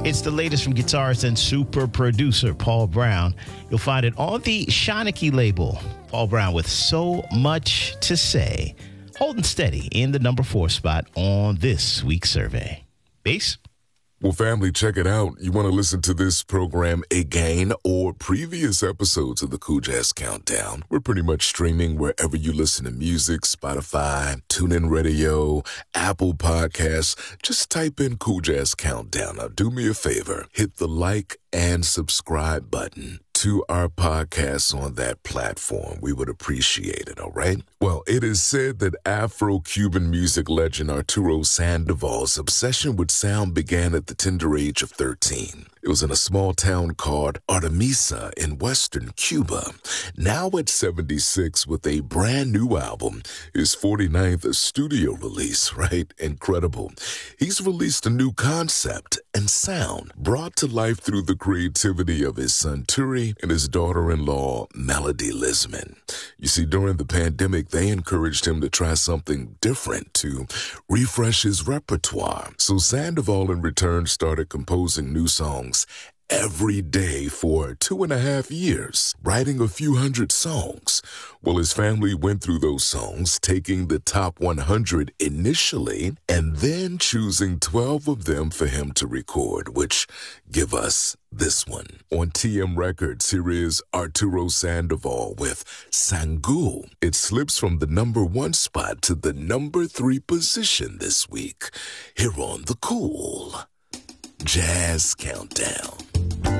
It's the latest from guitarist and super producer Paul Brown. You'll find it on the Shawnee label. Paul Brown with So Much to Say, holding steady in the number 4 spot on this week's survey. Bass? Well, family, check it out. You want to listen to this program again or previous episodes of the Cool Jazz Countdown? We're pretty much streaming wherever you listen to music, Spotify, TuneIn Radio, Apple Podcasts. Just type in Cool Jazz Countdown. Now, do me a favor. Hit the like and subscribe button to our podcasts on that platform. We would appreciate it, all right? Well, it is said that Afro-Cuban music legend Arturo Sandoval's obsession with sound began at the tender age of 13. It was in a small town called Artemisa in western Cuba. Now at 76 with a brand new album, his 49th studio release, right? Incredible. He's released a new concept and sound brought to life through the creativity of his son Turi and his daughter-in-law Melody Lisman. You see, during the pandemic, they encouraged him to try something different to refresh his repertoire. So Sandoval in return started composing new songs every day for 2.5 years, writing a few hundred songs. Well, his family went through those songs, taking the top 100 initially, and then choosing 12 of them for him to record, which give us this one. On TM Records, here is Arturo Sandoval with Sangul. It slips from the number 1 spot to the number 3 position this week, here on the Cool Jazz Countdown.